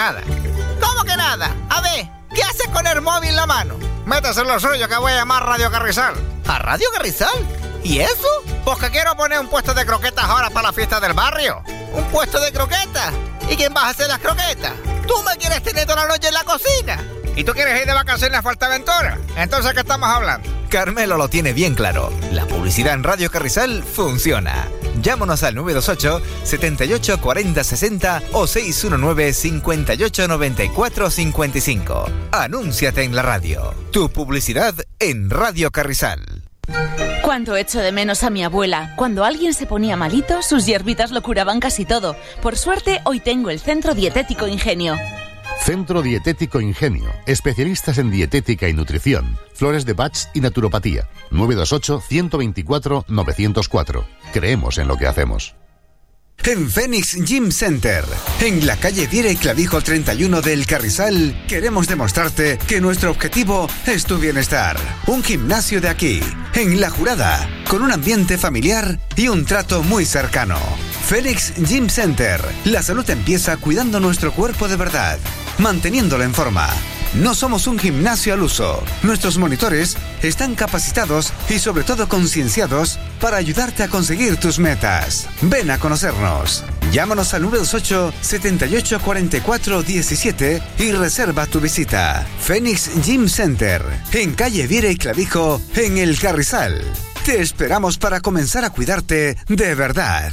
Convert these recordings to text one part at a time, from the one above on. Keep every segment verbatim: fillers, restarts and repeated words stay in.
nada. ¿Cómo que nada? A ver, ¿qué haces con el móvil en la mano? Métase en lo suyo que voy a llamar Radio Carrizal. ¿A Radio Carrizal? ¿Y eso? Pues que quiero poner un puesto de croquetas ahora para la fiesta del barrio. ¿Un puesto de croquetas? ¿Y quién vas a hacer las croquetas? ¿Tú me quieres tener toda la noche en la cocina? ¿Y tú quieres ir de vacaciones a Fuerteventura? Entonces, ¿qué estamos hablando? Carmelo lo tiene bien claro. La publicidad en Radio Carrizal funciona. Llámanos al nueve dos ocho, setenta y ocho, cuarenta, sesenta o seis uno nueve, cincuenta y ocho, noventa y cuatro, cincuenta y cinco. Anúnciate en la radio. Tu publicidad en Radio Carrizal. Cuánto echo de menos a mi abuela. Cuando alguien se ponía malito, sus hierbitas lo curaban casi todo. Por suerte, hoy tengo el Centro Dietético Ingenio. Centro Dietético Ingenio. Especialistas en dietética y nutrición. Flores de Bach y naturopatía. nueve dos ocho, ciento veinticuatro, novecientos cuatro. Creemos en lo que hacemos. En Phoenix Gym Center, en la calle Viera y Clavijo treinta y uno del Carrizal, queremos demostrarte que nuestro objetivo es tu bienestar. Un gimnasio de aquí, en La Jurada, con un ambiente familiar y un trato muy cercano. Phoenix Gym Center, la salud empieza cuidando nuestro cuerpo de verdad, manteniéndolo en forma. No somos un gimnasio al uso. Nuestros monitores están capacitados y sobre todo concienciados para ayudarte a conseguir tus metas. Ven a conocernos. Llámanos al nueve dos ocho, setenta y ocho, cuarenta y cuatro, diecisiete y reserva tu visita. Phoenix Gym Center, en calle Viera y Clavijo, en El Carrizal. Te esperamos para comenzar a cuidarte de verdad.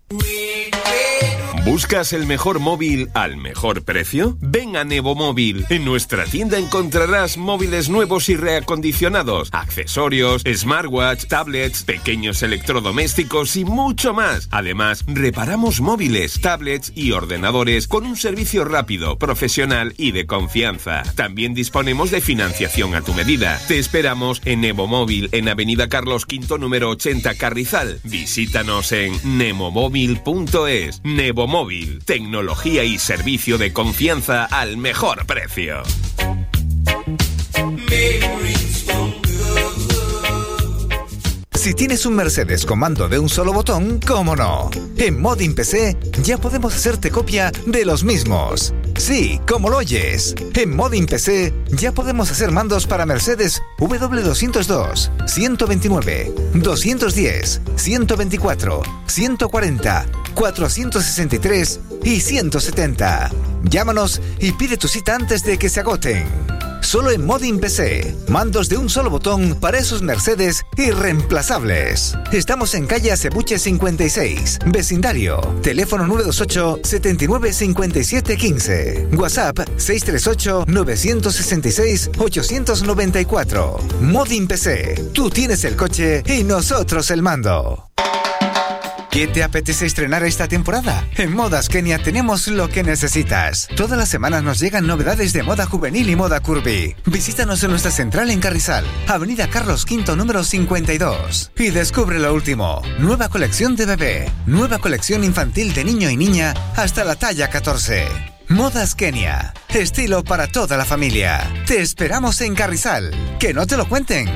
¿Buscas el mejor móvil al mejor precio? Ven a Nevomóvil. En nuestra tienda encontrarás móviles nuevos y reacondicionados, accesorios, smartwatch, tablets, pequeños electrodomésticos y mucho más. Además, reparamos móviles, tablets y ordenadores con un servicio rápido, profesional y de confianza. También disponemos de financiación a tu medida. Te esperamos en Nevomóvil, en Avenida Carlos quinto, número ochenta, Carrizal. Visítanos en nevomóvil punto es. Nevomóvil. Móvil, tecnología y servicio de confianza al mejor precio. Si tienes un Mercedes con mando de un solo botón, ¿cómo no? En Modin P C ya podemos hacerte copia de los mismos. Sí, como lo oyes. En Modin P C ya podemos hacer mandos para Mercedes W doscientos dos, ciento veintinueve, doscientos diez, ciento veinticuatro, ciento cuarenta, cuatrocientos sesenta y tres y ciento setenta. Llámanos y pide tu cita antes de que se agoten. Solo en Modin P C, mandos de un solo botón para esos Mercedes irreemplazables. Estamos en calle Acebuche cincuenta y seis, vecindario. Teléfono nueve dos ocho, setenta y nueve, cincuenta y siete, quince. WhatsApp seis tres ocho, nueve seis seis, ocho nueve cuatro. Modin P C, tú tienes el coche y nosotros el mando. ¿Qué te apetece estrenar esta temporada? En Modas Kenia tenemos lo que necesitas. Todas las semanas nos llegan novedades de moda juvenil y moda curvy. Visítanos en nuestra central en Carrizal, Avenida Carlos quinto, número cincuenta y dos. Y descubre lo último. Nueva colección de bebé. Nueva colección infantil de niño y niña hasta la talla catorce. Modas Kenia. Estilo para toda la familia. Te esperamos en Carrizal. Que no te lo cuenten.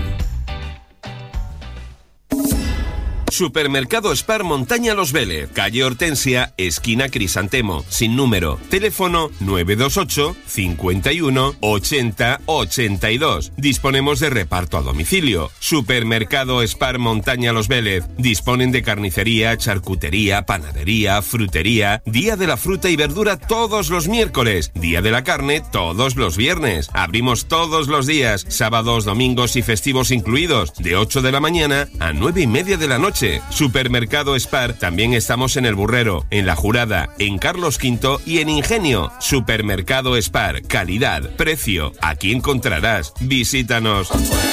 Supermercado Spar Montaña Los Vélez, calle Hortensia, esquina Crisantemo, sin número. Teléfono nueve dos ocho, cincuenta y uno, ochenta, ochenta y dos. Disponemos de reparto a domicilio. Supermercado Spar Montaña Los Vélez. Disponen de carnicería, charcutería, panadería, frutería. Día de la fruta y verdura todos los miércoles. Día de la carne todos los viernes. Abrimos todos los días, sábados, domingos y festivos incluidos, de ocho de la mañana a nueve y media de la noche. Supermercado Spar. También estamos en El Burrero, en La Jurada, en Carlos quinto y en Ingenio. Supermercado Spar. Calidad, precio. Aquí encontrarás. Visítanos.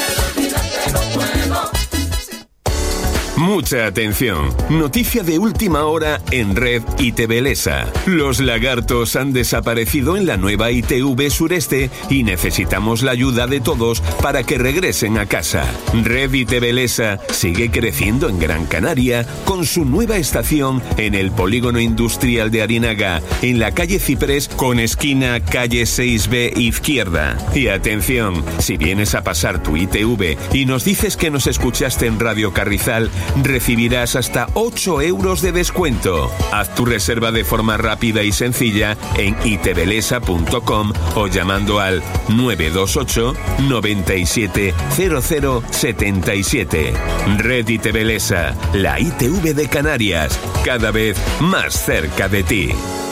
Mucha atención. Noticia de última hora en Red I T V Lesa. Los lagartos han desaparecido en la nueva I T V Sureste y necesitamos la ayuda de todos para que regresen a casa. Red I T V Lesa sigue creciendo en Gran Canaria con su nueva estación en el polígono industrial de Arinaga, en la calle Ciprés con esquina calle seis B izquierda. Y atención, si vienes a pasar tu I T V y nos dices que nos escuchaste en Radio Carrizal, recibirás hasta ocho euros de descuento. Haz tu reserva de forma rápida y sencilla en itebelesa punto com o llamando al nueve dos ocho, noventa y siete, cero cero setenta y siete. Red Itebelesa, la I T V de Canarias, cada vez más cerca de ti.